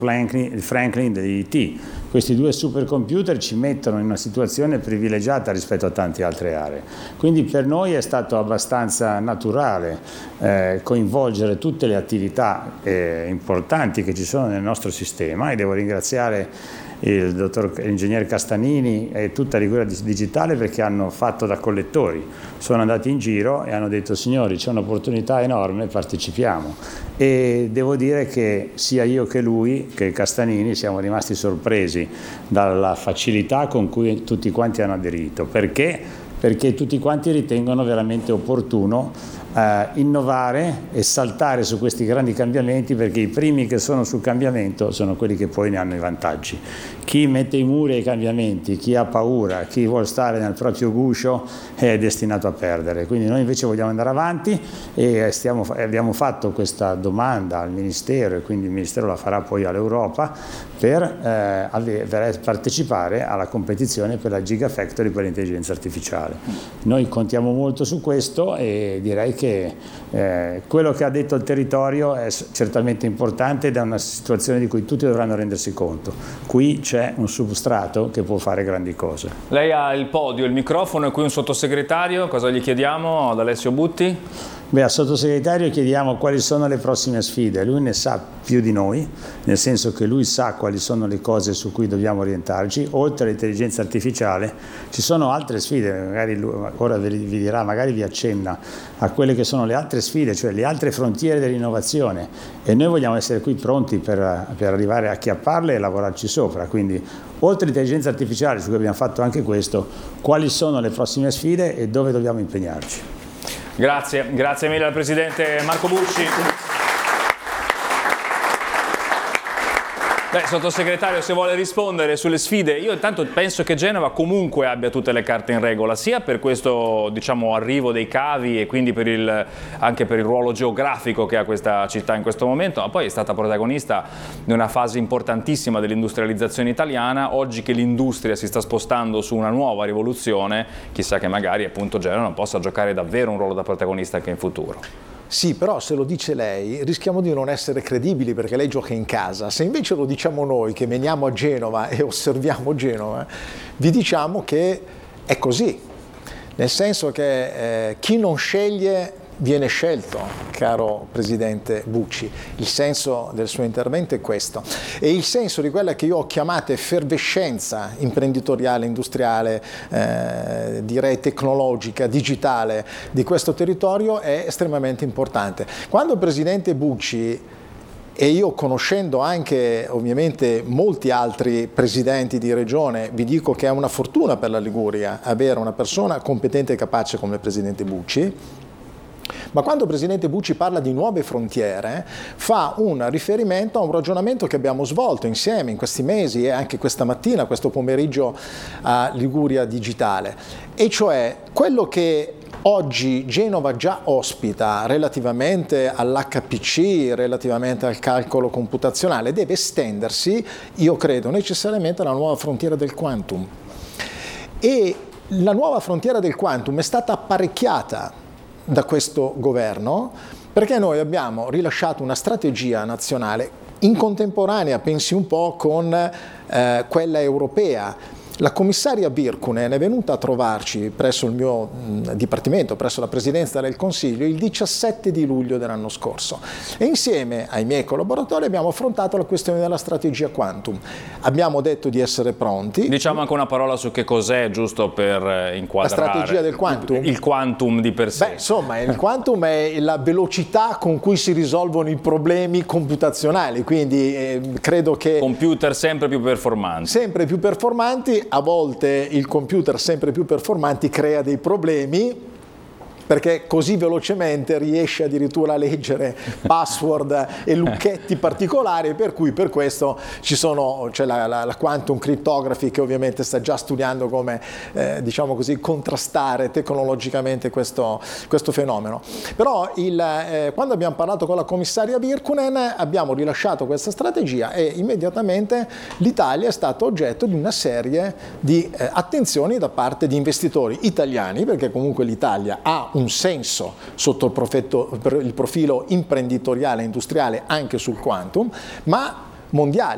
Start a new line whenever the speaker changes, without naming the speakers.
Franklin dell'IT. Questi due supercomputer ci mettono in una situazione privilegiata rispetto a tante altre aree. Quindi per noi è stato abbastanza naturale coinvolgere tutte le attività importanti che ci sono nel nostro sistema, e devo ringraziare il dottor ingegner Castanini e tutta Liguria Digitale, perché hanno fatto da collettori, sono andati in giro e hanno detto: signori, c'è un'opportunità enorme, partecipiamo. E devo dire che sia io che lui, che Castanini, siamo rimasti sorpresi dalla facilità con cui tutti quanti hanno aderito. Perché tutti quanti ritengono veramente opportuno innovare e saltare su questi grandi cambiamenti, perché i primi che sono sul cambiamento sono quelli che poi ne hanno i vantaggi. Chi mette i muri ai cambiamenti, chi ha paura, chi vuole stare nel proprio guscio è destinato a perdere. Quindi noi invece vogliamo andare avanti e abbiamo fatto questa domanda al Ministero, e quindi il Ministero la farà poi all'Europa per partecipare alla competizione per la Gigafactory per l'intelligenza artificiale. Noi contiamo molto su questo, e direi che quello che ha detto il territorio è certamente importante ed è una situazione di cui tutti dovranno rendersi conto. Qui c'è un substrato che può fare grandi cose.
Lei ha il podio, il microfono, e qui un sottosegretario. Cosa gli chiediamo ad Alessio Butti?
Beh, al sottosegretario chiediamo quali sono le prossime sfide. Lui ne sa più di noi, nel senso che lui sa quali sono le cose su cui dobbiamo orientarci. Oltre all'intelligenza artificiale ci sono altre sfide, magari lui ora vi dirà, magari vi accenna a quelle che sono le altre sfide, cioè le altre frontiere dell'innovazione, e noi vogliamo essere qui pronti per arrivare a acchiapparle e lavorarci sopra. Quindi oltre all'intelligenza artificiale, su cui abbiamo fatto anche questo, quali sono le prossime sfide e dove dobbiamo impegnarci.
Grazie mille al Presidente Marco Bucci. Beh, Sottosegretario, se vuole rispondere sulle sfide, io intanto penso che Genova comunque abbia tutte le carte in regola, sia per questo, diciamo, arrivo dei cavi e quindi anche per il ruolo geografico che ha questa città in questo momento, ma poi è stata protagonista di una fase importantissima dell'industrializzazione italiana. Oggi che l'industria si sta spostando su una nuova rivoluzione, chissà che magari appunto Genova possa giocare davvero un ruolo da protagonista anche in futuro.
Sì, però se lo dice lei rischiamo di non essere credibili, perché lei gioca in casa. Se invece lo diciamo noi, che veniamo a Genova e osserviamo Genova, vi diciamo che è così. Nel senso che chi non sceglie viene scelto, caro Presidente Bucci. Il senso del suo intervento è questo. E il senso di quella che io ho chiamato effervescenza imprenditoriale, industriale, direi tecnologica, digitale di questo territorio è estremamente importante. Quando il Presidente Bucci, e io conoscendo anche ovviamente molti altri presidenti di regione, vi dico che è una fortuna per la Liguria avere una persona competente e capace come il Presidente Bucci. Ma quando il Presidente Bucci parla di nuove frontiere, fa un riferimento a un ragionamento che abbiamo svolto insieme in questi mesi e anche questa mattina, questo pomeriggio a Liguria Digitale, e cioè quello che oggi Genova già ospita relativamente all'HPC, relativamente al calcolo computazionale, deve estendersi, io credo, necessariamente alla nuova frontiera del quantum. E la nuova frontiera del quantum è stata apparecchiata da questo governo, perché noi abbiamo rilasciato una strategia nazionale in contemporanea, pensi un po', con quella europea. La commissaria Virkkunen è venuta a trovarci presso il mio dipartimento, presso la Presidenza del Consiglio, il 17 di luglio dell'anno scorso, e insieme ai miei collaboratori abbiamo affrontato la questione della strategia quantum. Abbiamo detto di essere pronti.
Diciamo anche una parola su che cos'è, giusto per inquadrare.
La strategia del quantum?
Il quantum di per sé.
Beh, insomma, il quantum è la velocità con cui si risolvono i problemi computazionali, quindi credo che...
Computer sempre più performanti.
Sempre più performanti. A volte il computer sempre più performanti crea dei problemi, perché così velocemente riesce addirittura a leggere password e lucchetti particolari, per cui per questo c'è la quantum cryptography, che ovviamente sta già studiando come diciamo così contrastare tecnologicamente questo fenomeno. Però quando abbiamo parlato con la commissaria Virkkunen abbiamo rilasciato questa strategia e immediatamente l'Italia è stata oggetto di una serie di attenzioni da parte di investitori italiani, perché comunque l'Italia ha un senso sotto il profilo imprenditoriale e industriale anche sul quantum, ma mondiali.